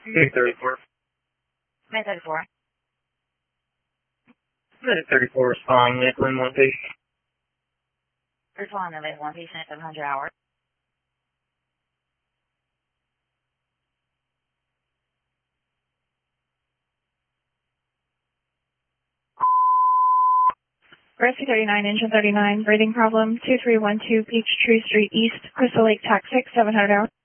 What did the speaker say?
Medic 34. Med 34. Medic 34 responding, Nicklin, one patient. Responding to Lake 1 patient at 700 hours. Rescue 39, engine 39, breathing problem, 2312 Peachtree Street East, Crystal Lake, TAC 6, 700 hours.